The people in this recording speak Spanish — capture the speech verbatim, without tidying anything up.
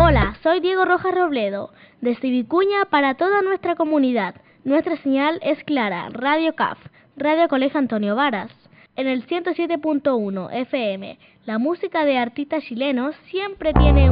Hola, soy Diego Rojas Robledo, desde Vicuña para toda nuestra comunidad. Nuestra señal es clara, Radio C A F, Radio Colegio Antonio Varas. En el ciento siete punto uno F M, la música de artistas chilenos siempre tiene un